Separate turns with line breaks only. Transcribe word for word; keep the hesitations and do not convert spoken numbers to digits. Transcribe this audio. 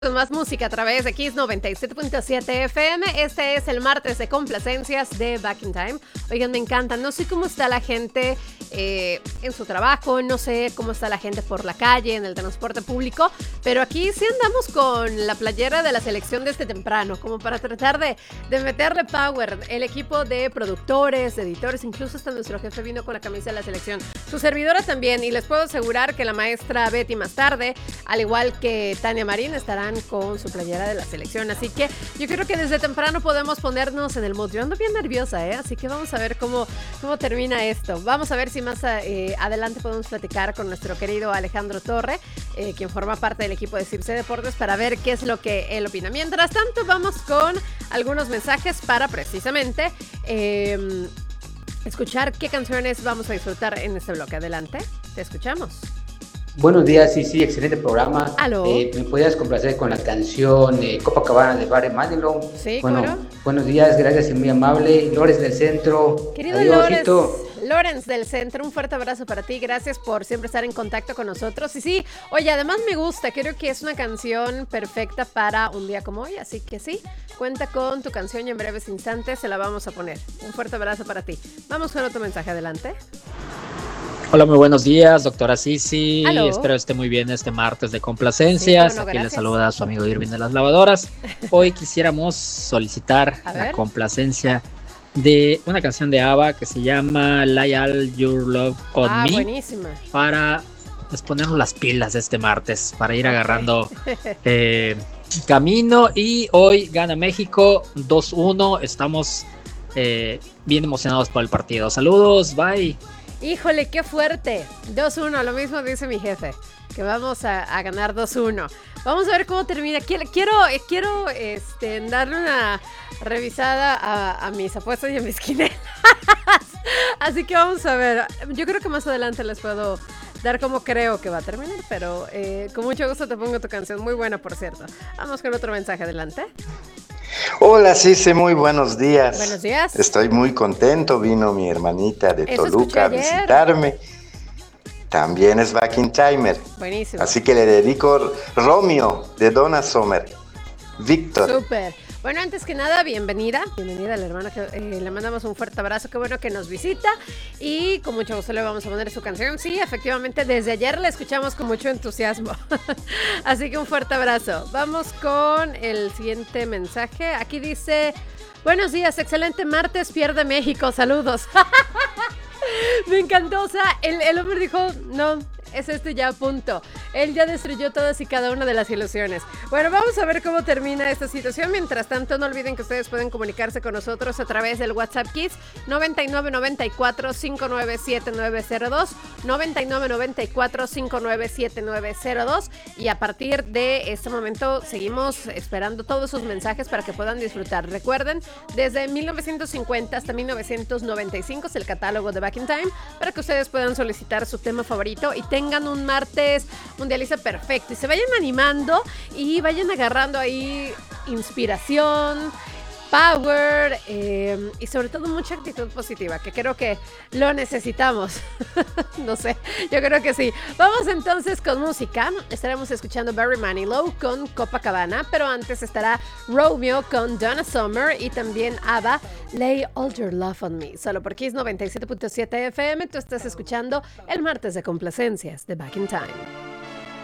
Más música a través de Kiss noventa y siete punto siete F M. Este es el martes de complacencias de Back in Time. Oigan, me encanta. No sé cómo está la gente eh, en su trabajo, no sé cómo está la gente por la calle, en el transporte público, pero aquí sí andamos con la playera de la selección desde temprano, como para tratar de, de meterle power. El equipo de productores, de editores, incluso hasta nuestro jefe vino con la camisa de la selección. Su servidora también, y les puedo asegurar que la maestra Betty más tarde, al igual que Tania Marín, estarán con su playera de la selección, así que yo creo que desde temprano podemos ponernos en el mood. Yo ando bien nerviosa, ¿eh? Así que vamos a ver cómo, cómo termina esto. Vamos a ver si más eh, adelante podemos platicar con nuestro querido Alejandro Torre, eh, quien forma parte del equipo de Circe Deportes, para ver qué es lo que él opina. Mientras tanto, vamos con algunos mensajes para precisamente eh, escuchar qué canciones vamos a disfrutar en este bloque. Adelante, te escuchamos.
Buenos días, sí, sí, excelente programa.
¿Aló?
Eh, ¿Me podías complacer con la canción eh, Copacabana de Barry Manilow?
Sí,
bueno,
claro.
Buenos días, gracias y muy amable. Lores del Centro.
Querido
Adiós,
Lorenz del Centro, un fuerte abrazo para ti. Gracias por siempre estar en contacto con nosotros. Y sí, oye, además me gusta, creo que es una canción perfecta para un día como hoy. Así que sí, cuenta con tu canción y en breves instantes se la vamos a poner. Un fuerte abrazo para ti. Vamos con otro mensaje, adelante.
Hola, muy buenos días, doctora Sisi.
¿Aló?
Espero esté muy bien este martes de complacencias.
Sí, bueno,
Aquí le
gracias.
saluda a su amigo Irving de las Lavadoras. Hoy quisiéramos solicitar
A
la
ver.
complacencia de una canción de ABBA que se llama Lay All Your Love on
Ah,
Me,
buenísima.
para pues, ponernos las pilas este martes, para ir agarrando eh, camino. Y hoy gana México dos uno. Estamos eh, bien emocionados por el partido. Saludos, bye.
Híjole, qué fuerte. dos uno, lo mismo dice mi jefe, que vamos a, a ganar dos uno. Vamos a ver cómo termina. Quiero, quiero, eh, quiero este, darle una revisada a, a mis apuestas y a mis quinelas. Así que vamos a ver. Yo creo que más adelante les puedo dar como creo que va a terminar, pero eh, con mucho gusto te pongo tu canción. Muy buena, por cierto. Vamos con otro mensaje, adelante.
Hola, Cice, muy buenos días.
Buenos días.
Estoy muy contento, vino mi hermanita de
Eso
Toluca a
escuché ayer.
visitarme. También es Back in Timer.
Buenísimo.
Así que le dedico Romeo de Donna Summer. Víctor.
Súper. Bueno, antes que nada, bienvenida. Bienvenida a la hermana, que eh, le mandamos un fuerte abrazo. Qué bueno que nos visita. Y con mucho gusto le vamos a poner su canción. Sí, efectivamente, desde ayer la escuchamos con mucho entusiasmo. Así que un fuerte abrazo. Vamos con el siguiente mensaje. Aquí dice: buenos días, excelente martes, pierde México, saludos. Me encantó, o sea, el, el hombre dijo, no, es este ya, punto. Él ya destruyó todas y cada una de las ilusiones. Bueno, vamos a ver cómo termina esta situación. Mientras tanto, no olviden que ustedes pueden comunicarse con nosotros a través del WhatsApp Kids noventa y nueve noventa y cuatro cincuenta y nueve setenta y nueve cero dos, noventa y nueve noventa y cuatro cincuenta y nueve setenta y nueve cero dos, y a partir de este momento seguimos esperando todos sus mensajes para que puedan disfrutar. Recuerden, desde mil novecientos cincuenta hasta mil novecientos noventa y cinco es el catálogo de Back in Time, para que ustedes puedan solicitar su tema favorito y tengan un martes mundialista perfecto y se vayan animando y vayan agarrando ahí inspiración, power eh, y sobre todo mucha actitud positiva, que creo que lo necesitamos. No sé, yo creo que sí. Vamos entonces con música. Estaremos escuchando Barry Manilow con Copacabana, pero antes estará Romeo con Donna Summer y también ABBA, Lay All Your Love on Me. Solo por Kiss noventa y siete punto siete F M, tú estás escuchando el martes de complacencias de Back in Time.